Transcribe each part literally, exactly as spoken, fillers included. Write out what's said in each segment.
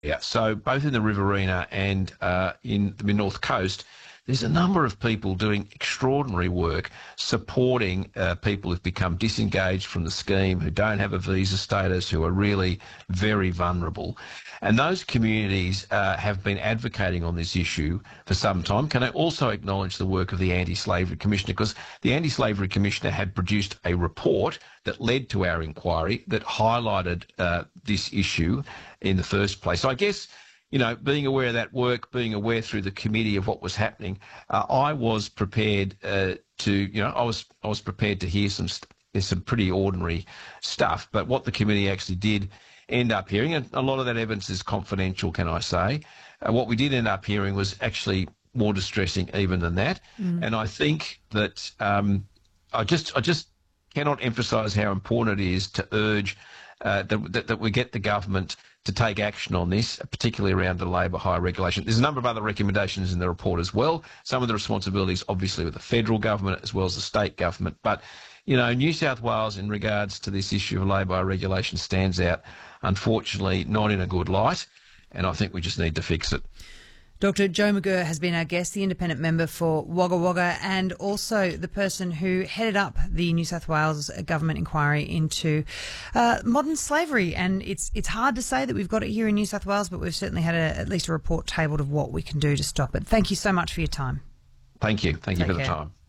Yeah, so both in the Riverina and uh, in the Mid-North Coast, there's a number of people doing extraordinary work supporting uh, people who've become disengaged from the scheme, who don't have a visa status, who are really very vulnerable. And those communities uh, have been advocating on this issue for some time. Can I also acknowledge the work of the Anti-Slavery Commissioner? Because the Anti-Slavery Commissioner had produced a report that led to our inquiry that highlighted uh, this issue in the first place. So I guess, you know, being aware of that work, being aware through the committee of what was happening, uh, I was prepared uh, to, you know, I was I was prepared to hear some some pretty ordinary stuff. But what the committee actually did end up hearing, and a lot of that evidence is confidential, can I say, uh, what we did end up hearing was actually more distressing even than that. Mm. And I think that um, I just I just cannot emphasise how important it is to urge uh, that, that, that we get the government to take action on this, particularly around the labour hire regulation. There's a number of other recommendations in the report as well. Some of the responsibilities obviously with the federal government as well as the state government. But, you know, New South Wales in regards to this issue of labour hire regulation stands out, unfortunately, not in a good light, and I think we just need to fix it. Doctor Joe McGirr has been our guest, the independent member for Wagga Wagga, and also the person who headed up the New South Wales government inquiry into uh, modern slavery. And it's it's hard to say that we've got it here in New South Wales, but we've certainly had a, at least a report tabled of what we can do to stop it. Thank you so much for your time. Thank you. Thank you Take for the care. time.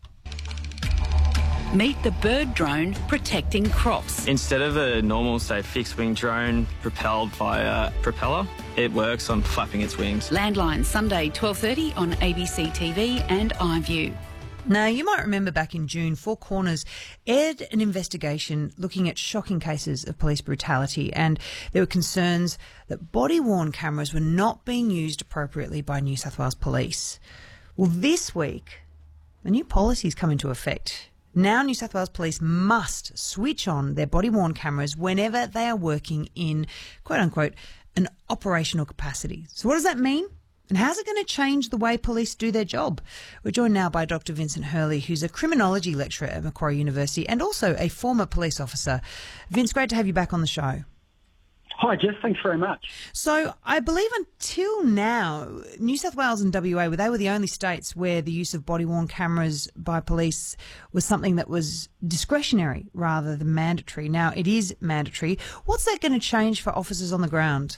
Meet the bird drone protecting crops. Instead of a normal, say, fixed-wing drone propelled via propeller, it works on flapping its wings. Landline, Sunday, twelve thirty on A B C T V and iView. Now, you might remember back in June, Four Corners aired an investigation looking at shocking cases of police brutality, and there were concerns that body-worn cameras were not being used appropriately by New South Wales Police. Well, this week, a new policy's come into effect. Now New South Wales Police must switch on their body-worn cameras whenever they are working in, quote-unquote, an operational capacity. So what does that mean? And how's it going to change the way police do their job? We're joined now by Doctor Vincent Hurley, who's a criminology lecturer at Macquarie University and also a former police officer. Vince, great to have you back on the show. Hi, Jess. Thanks very much. So I believe until now, New South Wales and W A, they were the only states where the use of body-worn cameras by police was something that was discretionary rather than mandatory. Now it is mandatory. What's that going to change for officers on the ground?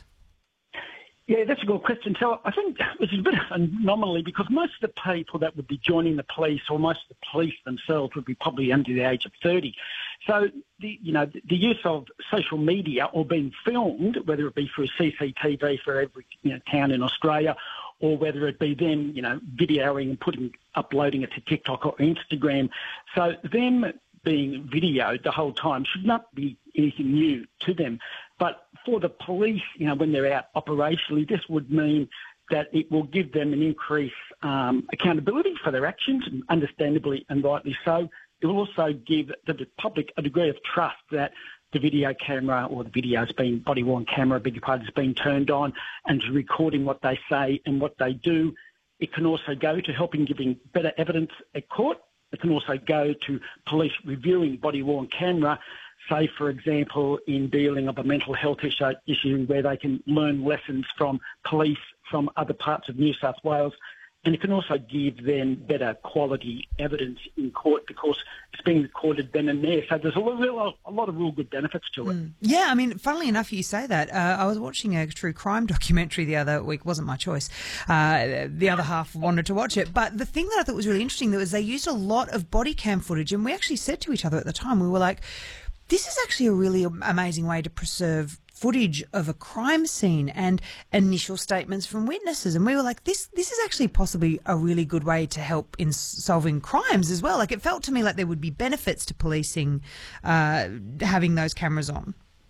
Yeah, that's a good question. So I think this is a bit of an anomaly because most of the people that would be joining the police, or most of the police themselves, would be probably under the age of thirty. So, the, you know, the use of social media or being filmed, whether it be through C C T V for every you know, town in Australia, or whether it be them, you know, videoing and putting, uploading it to TikTok or Instagram. So them being videoed the whole time should not be anything new to them. But for the police, you know, when they're out operationally, this would mean that it will give them an increased um, accountability for their actions, and understandably and rightly so. It will also give the public a degree of trust that the video camera or the video has been, body-worn camera, beg your pardon, has been turned on and is recording what they say and what they do. It can also go to helping giving better evidence at court. It can also go to police reviewing body-worn camera, say, for example, in dealing of a mental health issue, issue where they can learn lessons from police from other parts of New South Wales. And it can also give them better quality evidence in court because it's being recorded then and there. So there's a lot, a lot of real good benefits to it. Mm. Yeah, I mean, funnily enough, you say that. Uh, I was watching a true crime documentary the other week. Wasn't my choice. Uh, the other half wanted to watch it. But the thing that I thought was really interesting was they used a lot of body cam footage. And we actually said to each other at the time, we were like, this is actually a really amazing way to preserve footage of a crime scene and initial statements from witnesses. And we were like, this this is actually possibly a really good way to help in solving crimes as well. Like, it felt to me like there would be benefits to policing uh, having those cameras on.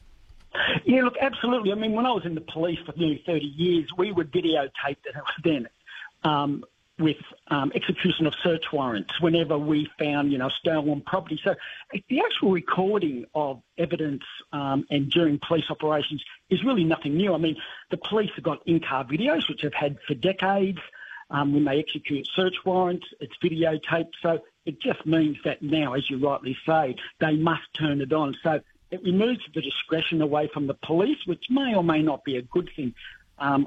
Yeah, look, absolutely. I mean, when I was in the police for nearly thirty years, we would videotape that then um, with um, execution of search warrants whenever we found, you know, stolen property. So the actual recording of evidence um, and during police operations is really nothing new. I mean, the police have got in-car videos, which they've had for decades. Um, when they execute search warrants, it's videotaped. So it just means that now, as you rightly say, they must turn it on. So it removes the discretion away from the police, which may or may not be a good thing. um,